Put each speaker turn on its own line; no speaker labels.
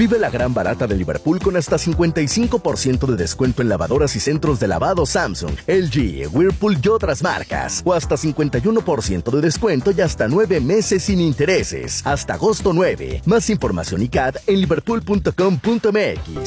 Vive la gran barata de Liverpool con hasta 55% de descuento en lavadoras y centros de lavado Samsung, LG, Whirlpool y otras marcas. O hasta 51% de descuento y hasta 9 meses sin intereses. Hasta agosto 9. Más información y CAT en liverpool.com.mx.